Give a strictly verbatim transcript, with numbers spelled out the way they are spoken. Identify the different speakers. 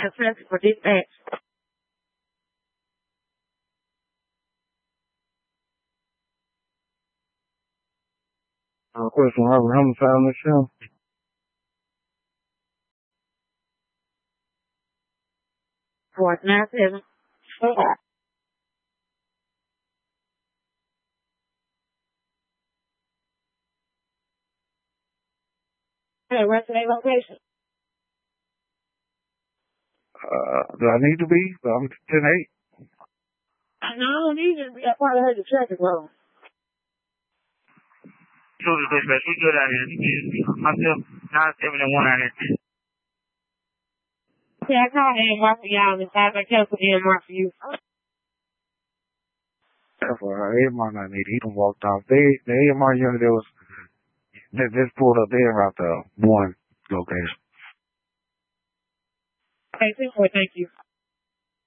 Speaker 1: Access for dispatch.
Speaker 2: Uh, question, Robert homicide on the show.
Speaker 1: Four nine seven. Hey, what's the location?
Speaker 2: Uh, do I need to be? I'm ten eight.
Speaker 1: No, I don't need you to be. I probably heard the traffic roll.
Speaker 3: Two to dispatch, we good out here. Myself, nine seven and one out here.
Speaker 1: Yeah, I called and mark for y'all and five I cancel and mark for you.
Speaker 2: That's all right. A M R not needed. He done walked off. They, the A M R unit that was, that just pulled up there about the one location.
Speaker 1: Okay, thank you.